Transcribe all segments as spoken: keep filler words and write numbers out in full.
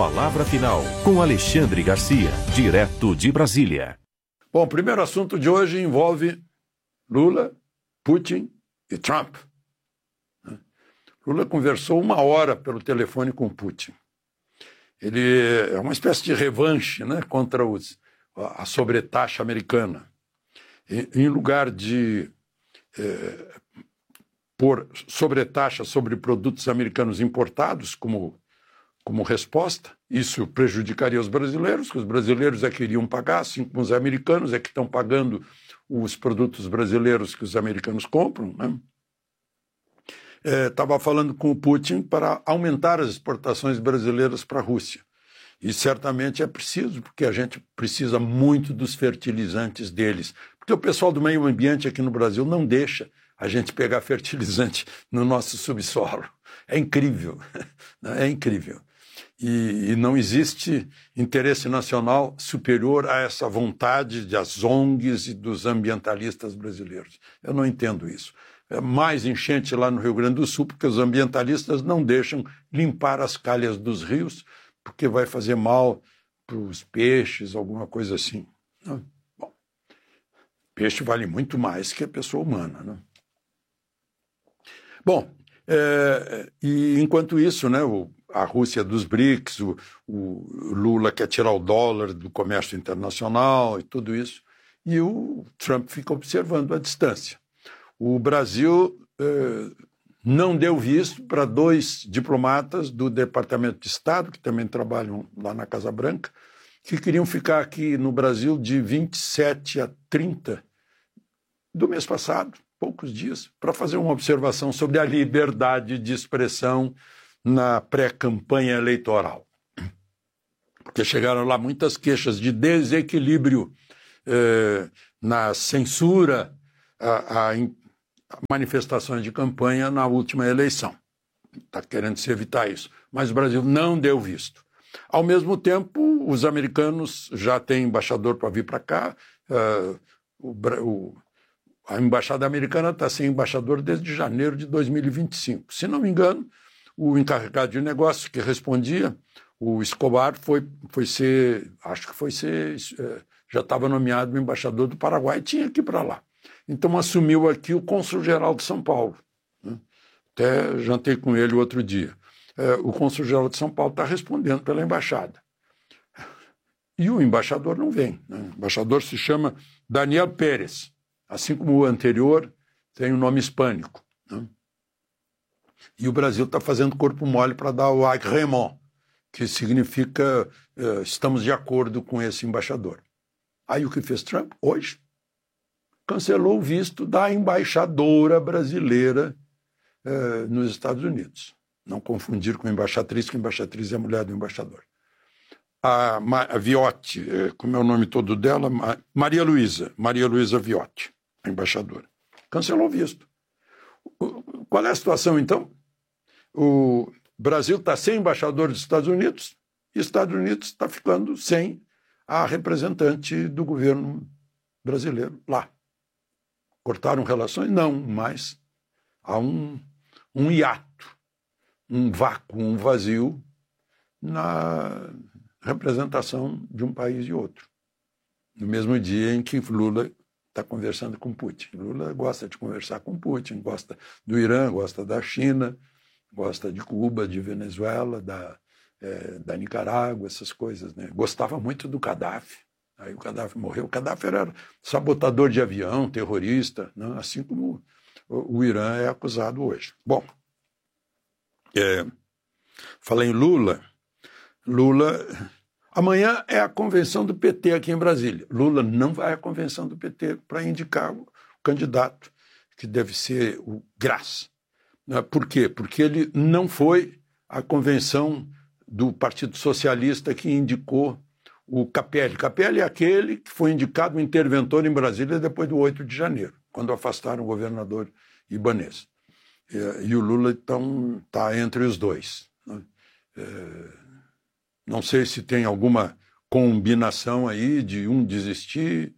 palavra final com Alexandre Garcia, direto de Brasília. Bom, o primeiro assunto de hoje envolve Lula, Putin e Trump. Lula conversou uma hora pelo telefone com Putin. Ele é uma espécie de revanche, né, contra os, a sobretaxa americana. E, em lugar de é, pôr sobretaxa sobre produtos americanos importados como, como resposta, isso prejudicaria os brasileiros, que os brasileiros é que iriam pagar, assim como os americanos é que estão pagando os produtos brasileiros que os americanos compram, né? Estava é, falando com o Putin para aumentar as exportações brasileiras para a Rússia. E certamente é preciso, porque a gente precisa muito dos fertilizantes deles. Porque o pessoal do meio ambiente aqui no Brasil não deixa a gente pegar fertilizante no nosso subsolo. É incrível, é incrível. E, e não existe interesse nacional superior a essa vontade das O N Gs e dos ambientalistas brasileiros. Eu não entendo isso. É mais enchente lá no Rio Grande do Sul, porque os ambientalistas não deixam limpar as calhas dos rios, porque vai fazer mal para os peixes, alguma coisa assim. Bom, peixe vale muito mais que a pessoa humana, né? Bom, é, e enquanto isso, né, o, a Rússia dos BRICS, o, o Lula quer tirar o dólar do comércio internacional e tudo isso, e o Trump fica observando à distância. O Brasil eh, não deu visto para dois diplomatas do Departamento de Estado, que também trabalham lá na Casa Branca, que queriam ficar aqui no Brasil de vinte e sete a trinta do mês passado, poucos dias, para fazer uma observação sobre a liberdade de expressão na pré-campanha eleitoral. Porque chegaram lá muitas queixas de desequilíbrio eh, na censura a, a manifestações de campanha na última eleição. Está querendo se evitar isso. Mas o Brasil não deu visto. Ao mesmo tempo, os americanos já têm embaixador para vir para cá. Uh, o, o, a embaixada americana está sem embaixador desde janeiro de dois mil e vinte e cinco. Se não me engano, o encarregado de negócios que respondia, o Escobar, foi, foi ser, acho que foi ser, já estava nomeado embaixador do Paraguai e tinha que ir para lá. Então assumiu aqui o cônsul-geral de São Paulo. Né? Até jantei com ele outro dia. É, o cônsul-geral de São Paulo está respondendo pela embaixada. E o embaixador não vem. Né? O embaixador se chama Daniel Pérez. Assim como o anterior, tem um nome hispânico. Né? E o Brasil está fazendo corpo mole para dar o agrément, que significa uh, estamos de acordo com esse embaixador. Aí o que fez Trump? Hoje cancelou o visto da embaixadora brasileira uh, nos Estados Unidos. Não confundir com embaixatriz, que embaixatriz é a mulher do embaixador. A, a Viotti, como é o nome todo dela? Maria Luísa, Maria Luísa Viotti, a embaixadora. Cancelou o visto. Qual é a situação, então? O Brasil está sem embaixador dos Estados Unidos e os Estados Unidos está ficando sem a representante do governo brasileiro lá. Cortaram relações? Não, mas há um, um hiato, um vácuo, um vazio na representação de um país e outro. No mesmo dia em que Lula está conversando com Putin. Lula gosta de conversar com Putin, gosta do Irã, gosta da China, gosta de Cuba, de Venezuela, da, é, da Nicarágua, essas coisas, né? Gostava muito do Gaddafi. Aí o Gaddafi morreu. O Gaddafi era sabotador de avião, terrorista, né? Assim como o, o Irã é acusado hoje. Bom, é, falei em Lula. Lula... Amanhã é a convenção do P T aqui em Brasília. Lula não vai à convenção do P T para indicar o candidato, que deve ser o Graça. Por quê? Porque ele não foi à convenção do Partido Socialista que indicou o Capelli. Capelli é aquele que foi indicado o interventor em Brasília depois do oito de janeiro, quando afastaram o governador Ibanez. E o Lula, então, está entre os dois. Não sei se tem alguma combinação aí de um desistir,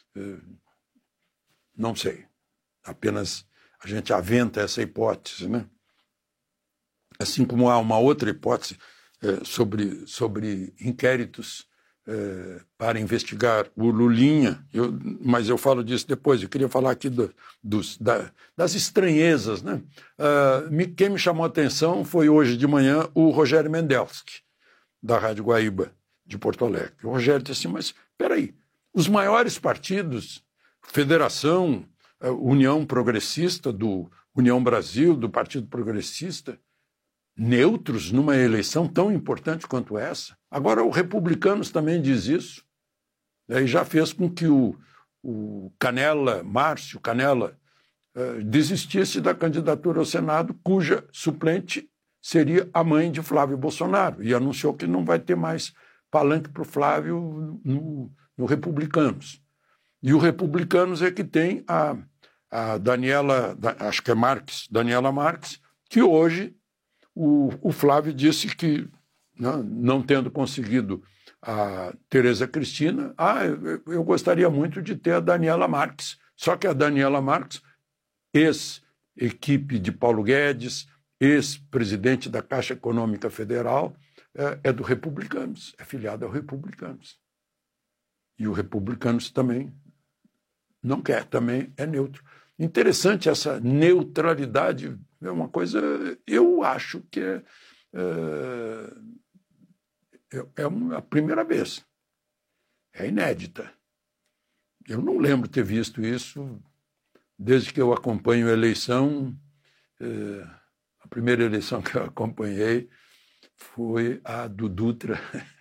não sei. Apenas a gente aventa essa hipótese, né? Assim como há uma outra hipótese é, sobre, sobre inquéritos é, para investigar o Lulinha, eu, mas eu falo disso depois. Eu queria falar aqui do, dos, da, das estranhezas, né? Uh, me, quem me chamou a atenção foi hoje de manhã o Rogério Mendelski, da Rádio Guaíba, de Porto Alegre. O Rogério disse assim, mas espera aí, os maiores partidos, Federação, União Progressista, do União Brasil, do Partido Progressista, neutros numa eleição tão importante quanto essa. Agora, o Republicanos também diz isso, e já fez com que o, o Canela, Márcio Canela, eh, desistisse da candidatura ao Senado, cuja suplente seria a mãe de Flávio Bolsonaro, e anunciou que não vai ter mais palanque para o Flávio no, no Republicanos. E o Republicanos é que tem a, a Daniela, acho que é Marques, Daniela Marques, que hoje o, o Flávio disse que, não, não tendo conseguido a Tereza Cristina, ah, eu, eu gostaria muito de ter a Daniela Marques. Só que a Daniela Marques, ex-equipe de Paulo Guedes, ex-presidente da Caixa Econômica Federal, é, é do Republicanos, é filiada ao Republicanos. E o Republicanos também não quer, também é neutro. Interessante essa neutralidade, é uma coisa, eu acho que é, é, é uma, a primeira vez, é inédita. Eu não lembro ter visto isso desde que eu acompanho a eleição. É, a primeira eleição que eu acompanhei foi a do Dutra,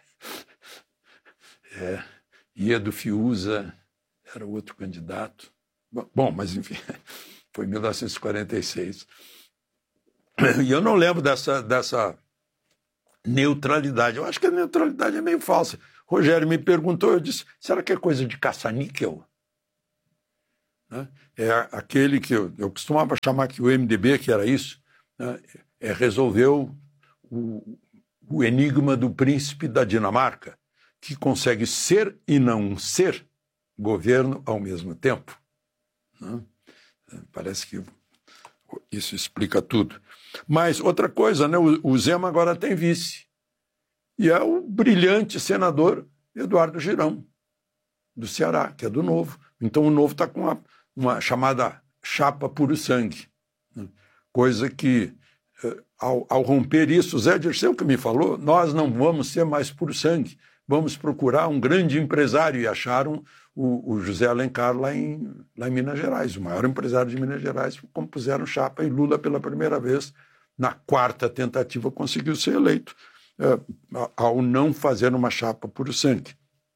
é, e a do Fiuza, era outro candidato. Bom, mas enfim, foi em mil novecentos e quarenta e seis. E eu não lembro dessa, dessa neutralidade. Eu acho que a neutralidade é meio falsa. Rogério me perguntou, eu disse, será que é coisa de caça-níquel? Né? É aquele que eu, eu costumava chamar que o M D B, que era isso, né? é, resolveu o, o enigma do príncipe da Dinamarca, que consegue ser e não ser governo ao mesmo tempo. Né? Parece que isso explica tudo. Mas outra coisa, né? o, o Zema agora tem vice. E é o brilhante senador Eduardo Girão, do Ceará, que é do Novo. Então o Novo está com uma, uma chamada chapa puro sangue. Né? Coisa que, ao, ao romper isso, o Zé Dirceu que me falou, nós não vamos ser mais puro sangue, vamos procurar um grande empresário, e acharam o, o José Alencar lá em, lá em Minas Gerais, o maior empresário de Minas Gerais, compuseram chapa, e Lula, pela primeira vez, na quarta tentativa, conseguiu ser eleito, é, ao não fazer uma chapa puro sangue.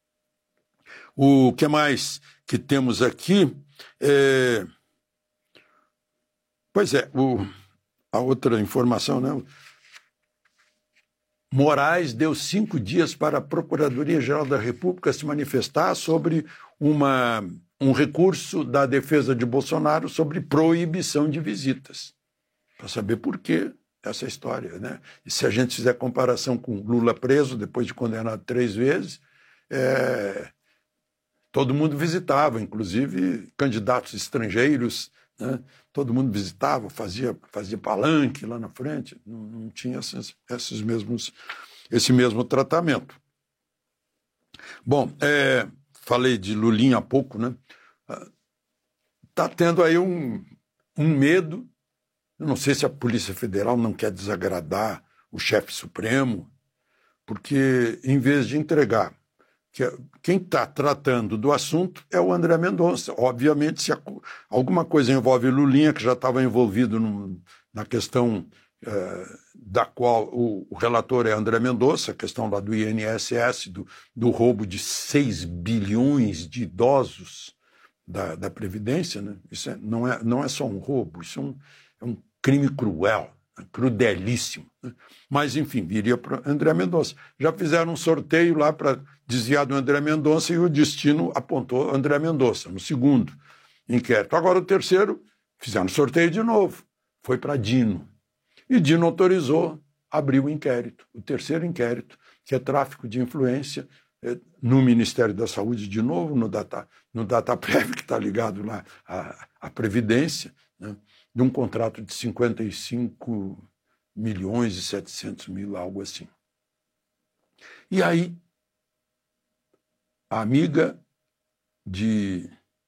O que mais que temos aqui? É... Pois é, o... a outra informação, né? Moraes deu cinco dias para a Procuradoria-Geral da República se manifestar sobre uma, um recurso da defesa de Bolsonaro sobre proibição de visitas, para saber por que essa história, né? E se a gente fizer comparação com Lula preso, depois de condenado três vezes, é, todo mundo visitava, inclusive candidatos estrangeiros, né? Todo mundo visitava, fazia, fazia palanque lá na frente, não, não tinha esses, esses mesmos, esse mesmo tratamento. Bom, é, falei de Lulinha há pouco, né? Está tendo aí um, um medo, eu não sei se a Polícia Federal não quer desagradar o chefe supremo, porque em vez de entregar, que quem está tratando do assunto é o André Mendonça. Obviamente, se a, alguma coisa envolve Lulinha, que já estava envolvido num, na questão eh, da qual o, o relator é André Mendonça, a questão lá do I N S S, do, do roubo de seis bilhões de idosos da, da Previdência, né? Isso é, não, é, não é só um roubo, isso é um, é um crime cruel, crudelíssimo. Né? Mas, enfim, viria para André Mendonça. Já fizeram um sorteio lá para desviar do André Mendonça e o destino apontou André Mendonça, no segundo inquérito. Agora, o terceiro, fizeram sorteio de novo, foi para Dino. E Dino autorizou, abriu o inquérito, o terceiro inquérito, que é tráfico de influência, no Ministério da Saúde, de novo, no Data, no Dataprev, que está ligado lá à, à Previdência, né? De um contrato de cinquenta e cinco milhões e setecentos mil, algo assim. E aí, a amiga de,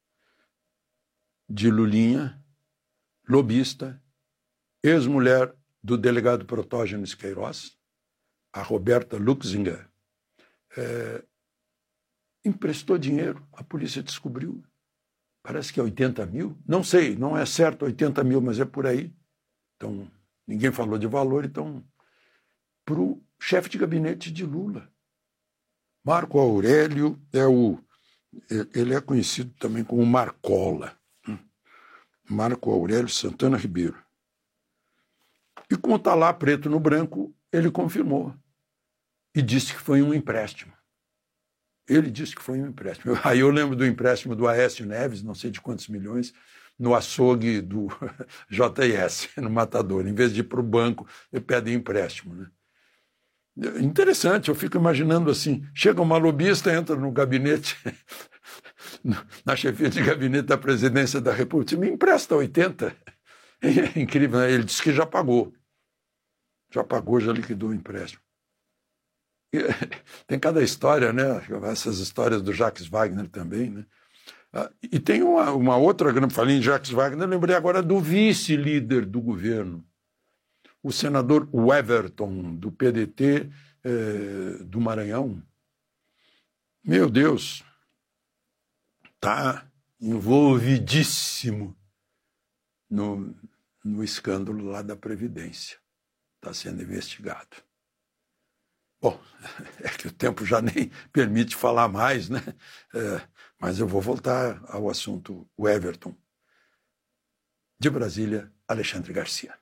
de Lulinha, lobista, ex-mulher do delegado Protógenes Queiroz, a Roberta Luxinger, é, emprestou dinheiro, a polícia descobriu, parece que é oitenta mil, não sei, não é certo oitenta mil, mas é por aí. Então, ninguém falou de valor, então, para o chefe de gabinete de Lula. Marco Aurélio é o, ele é conhecido também como Marcola, Marco Aurélio Santana Ribeiro. E como está lá preto no branco, ele confirmou e disse que foi um empréstimo. Ele disse que foi um empréstimo. Aí eu lembro do empréstimo do Aécio Neves, não sei de quantos milhões, no açougue do J S, no Matador. Em vez de ir para o banco, ele pede empréstimo, né? Interessante, eu fico imaginando assim, chega uma lobista, entra no gabinete, na chefia de gabinete da presidência da República, me empresta oitenta. É incrível, né? Ele disse que já pagou. Já pagou, já liquidou o empréstimo. E, tem cada história, né? Essas histórias do Jacques Wagner também, né? E tem uma, uma outra, quando eu falei em Jacques Wagner, eu lembrei agora do vice-líder do governo, o senador Weverton, do P D T eh, do Maranhão. Meu Deus, está envolvidíssimo no, no escândalo lá da Previdência. Está sendo investigado. Bom, é que o tempo já nem permite falar mais, né? É, mas eu vou voltar ao assunto Weverton. De Brasília, Alexandre Garcia.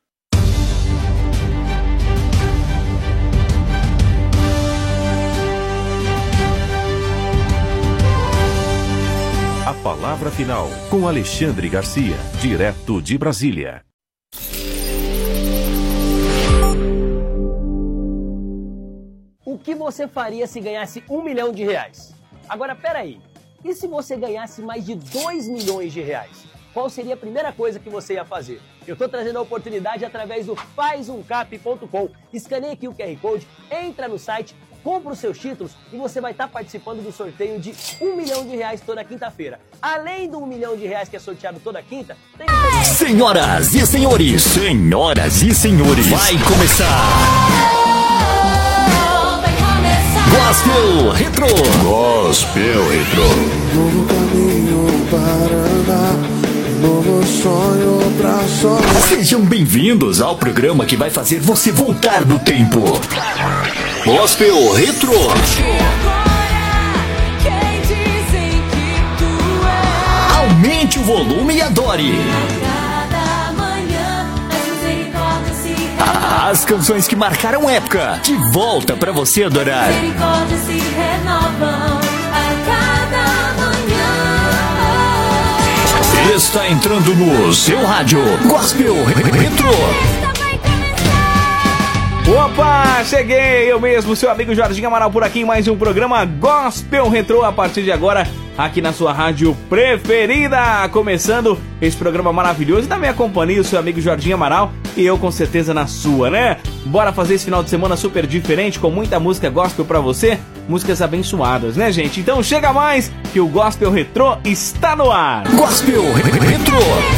A palavra final com Alexandre Garcia, direto de Brasília. O que você faria se ganhasse um milhão de reais? Agora, peraí, e se você ganhasse mais de dois milhões de reais? Qual seria a primeira coisa que você ia fazer? Eu estou trazendo a oportunidade através do faz um cap ponto com. Escaneie aqui o Q R Code, entra no site, compra os seus títulos e você vai estar participando do sorteio de um milhão de reais toda quinta-feira. Além do um milhão de reais que é sorteado toda quinta, tem... Senhoras e senhores, senhoras e senhores, vai começar! Gospel Retro. Gospel Retro. Novo caminho para andar, novo sonho pra sonhar. Sejam bem-vindos ao programa que vai fazer você voltar no tempo. Gospel Retro. Aumente o volume e adore. As canções que marcaram época, de volta pra você adorar. Misericórdias se renovam a cada manhã. Está entrando no seu rádio Gospel Retro. Opa, cheguei! Eu mesmo, seu amigo Jorginho Amaral por aqui em mais um programa Gospel Retro a partir de agora, aqui na sua rádio preferida. Começando esse programa maravilhoso e da minha companhia, o seu amigo Jorginho Amaral e eu com certeza na sua, né? Bora fazer esse final de semana super diferente, com muita música gospel pra você, músicas abençoadas, né, gente? Então chega mais, que o Gospel Retro está no ar! Gospel Retro!